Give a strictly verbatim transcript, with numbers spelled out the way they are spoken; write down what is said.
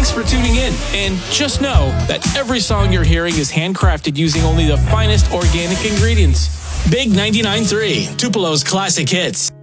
Thanks for tuning in. And just know that every song you're hearing is handcrafted using only the finest organic ingredients. Big ninety-nine point three, Tupelo's Classic Hits.